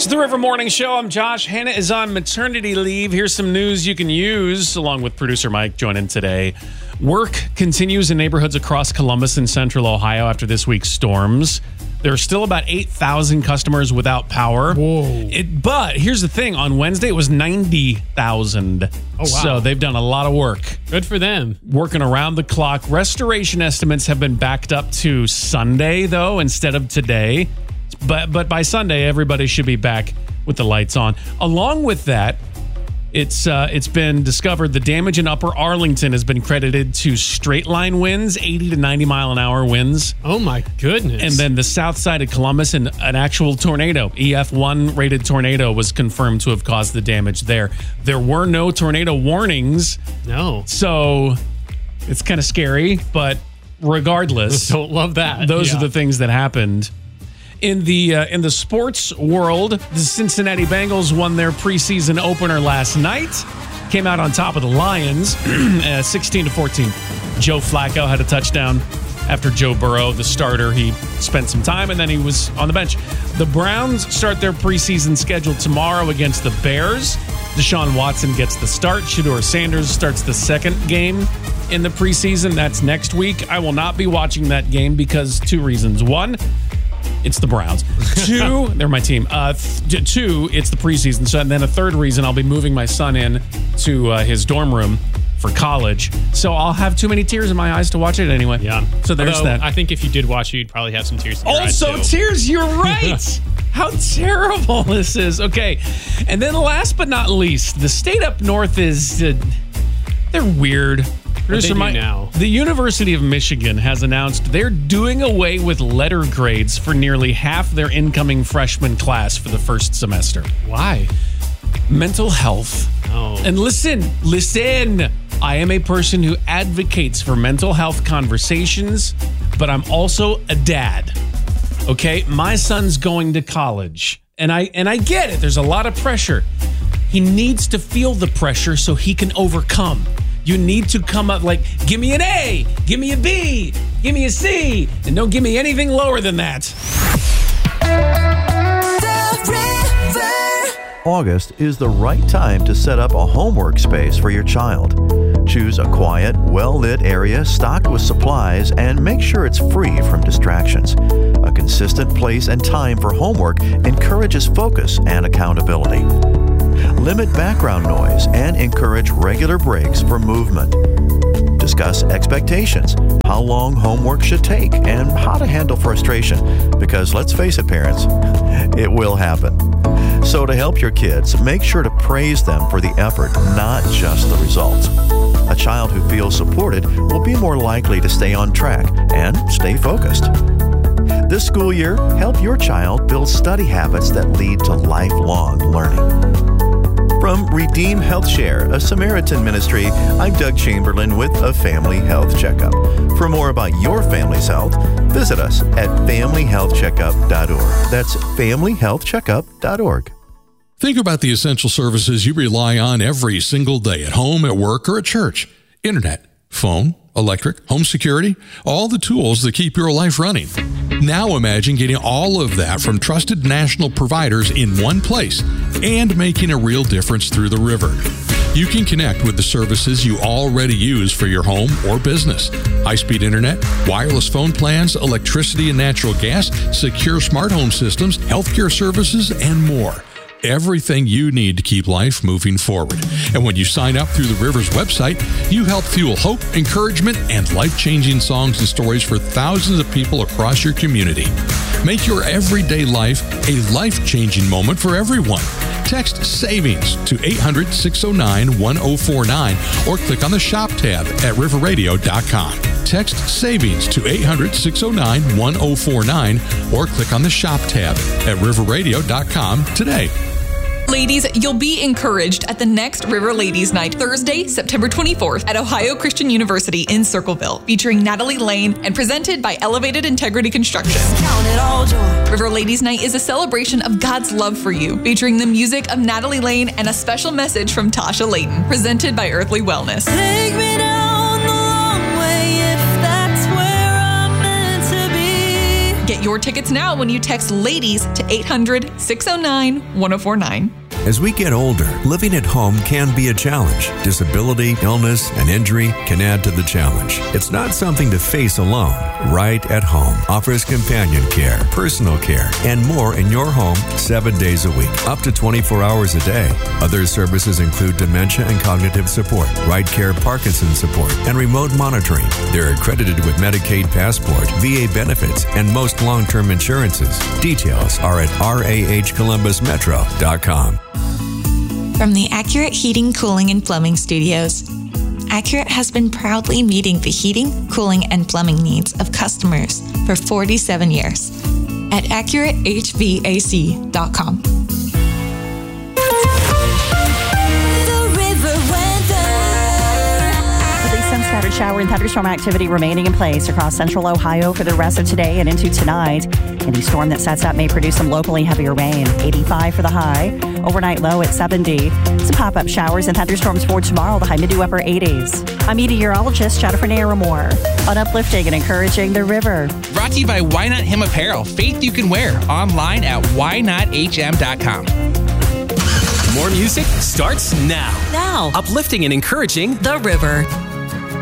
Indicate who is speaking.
Speaker 1: It's the River Morning Show. I'm Josh. Hannah is on maternity leave. Here's some news you can use, along with producer Mike joining today. Work continues in neighborhoods across Columbus and central Ohio after this week's storms. There are still about 8,000 customers without power.
Speaker 2: Whoa.
Speaker 1: But here's the thing. On Wednesday, it was 90,000. Oh, wow. So they've done a lot of work.
Speaker 2: Good for them.
Speaker 1: Working around the clock. Restoration estimates have been backed up to Sunday, though, instead of today. But by Sunday, everybody should be back with the lights on. Along with that, it's been discovered the damage in Upper Arlington has been credited to straight line winds, 80 to 90 mile an hour winds.
Speaker 2: Oh my goodness.
Speaker 1: And then the south side of Columbus, an actual tornado, EF1 rated tornado was confirmed to have caused the damage there. There were no tornado warnings.
Speaker 2: No.
Speaker 1: So it's kind of scary, but regardless.
Speaker 2: Don't love that.
Speaker 1: Those are the things that happened. In the sports world, the Cincinnati Bengals won their preseason opener last night. Came out on top of the Lions, 16-14. Joe Flacco had a touchdown after Joe Burrow, the starter. He spent some time, and then he was on the bench. The Browns start their preseason schedule tomorrow against the Bears. Deshaun Watson gets the start. Shedeur Sanders starts the second game in the preseason. That's next week. I will not be watching that game because two reasons. One, it's the Browns. Two, they're my team. Two, it's the preseason. So, and then a third reason, I'll be moving my son in to his dorm room for college. So I'll have too many tears in my eyes to watch it anyway.
Speaker 2: Yeah.
Speaker 1: So there's that.
Speaker 2: I think if you did watch it, you'd probably have some tears in your eyes too.
Speaker 1: Also, tears. You're right. How terrible this is. Okay. And then last but not least, the state up north is, they're weird.
Speaker 2: Producer Mike, now?
Speaker 1: The University of Michigan has announced they're doing away with letter grades for nearly half their incoming freshman class for the first semester.
Speaker 2: Why?
Speaker 1: Mental health.
Speaker 2: Oh.
Speaker 1: And listen. I am a person who advocates for mental health conversations, but I'm also a dad. Okay? My son's going to college, and I get it. There's a lot of pressure. He needs to feel the pressure so he can overcome. You need to come up like, give me an A, give me a B, give me a C, and don't give me anything lower than that.
Speaker 3: August is the right time to set up a homework space for your child. Choose a quiet, well-lit area stocked with supplies and make sure it's free from distractions. A consistent place and time for homework encourages focus and accountability. Limit background noise and encourage regular breaks for movement. Discuss expectations, how long homework should take, and how to handle frustration. Because let's face it, parents, it will happen. So to help your kids, make sure to praise them for the effort, not just the results. A child who feels supported will be more likely to stay on track and stay focused. This school year, help your child build study habits that lead to lifelong learning. From Redeem Health Share, a Samaritan ministry, I'm Doug Chamberlain with a Family Health Checkup. For more about your family's health, visit us at familyhealthcheckup.org. That's familyhealthcheckup.org.
Speaker 4: Think about the essential services you rely on every single day at home, at work, or at church. Internet, phone, electric, home security, all the tools that keep your life running. Now imagine getting all of that from trusted national providers in one place and making a real difference through the river. You can connect with the services you already use for your home or business. High-speed internet, wireless phone plans, electricity and natural gas, secure smart home systems, healthcare services, and more. Everything you need to keep life moving forward. And when you sign up through the River's website, you help fuel hope, encouragement, and life-changing songs and stories for thousands of people across your community. Make your everyday life a life-changing moment for everyone. Text SAVINGS to 800-609-1049 or click on the Shop tab at riverradio.com. Text SAVINGS to 800-609-1049 or click on the Shop tab at riverradio.com today.
Speaker 5: Ladies, you'll be encouraged at the next River Ladies Night, Thursday, September 24th at Ohio Christian University in Circleville, featuring Natalie Lane and presented by Elevated Integrity Construction. River Ladies Night is a celebration of God's love for you, featuring the music of Natalie Lane and a special message from Tasha Layton, presented by Earthly Wellness.
Speaker 6: Take me down the long way if that's where I'm meant to be.
Speaker 5: Get your tickets now when you text LADIES to 800-609-1049.
Speaker 6: As we get older, living at home can be a challenge. Disability, illness, and injury can add to the challenge. It's not something to face alone. Right at Home offers companion care, personal care, and more in your home 7 days a week, up to 24 hours a day. Other services include dementia and cognitive support, Right Care Parkinson's support, and remote monitoring. They're accredited with Medicaid Passport, VA benefits, and most long-term insurances. Details are at rahcolumbusmetro.com.
Speaker 7: From the Accurate Heating, Cooling, and Plumbing Studios, Accurate has been proudly meeting the heating, cooling, and plumbing needs of customers for 47 years at AccurateHVAC.com.
Speaker 8: Scattered shower and thunderstorm activity remaining in place across central Ohio for the rest of today and into tonight. Any storm that sets up may produce some locally heavier rain. 85 for the high. Overnight low at 70. Some pop-up showers and thunderstorms for tomorrow. The high mid to upper 80s. I'm meteorologist Jennifer Naramore on uplifting and encouraging the river.
Speaker 9: Brought to you by Why Not Him Apparel. Faith you can wear. Online at whynothm.com.
Speaker 10: More music starts now. Uplifting and encouraging
Speaker 11: the river.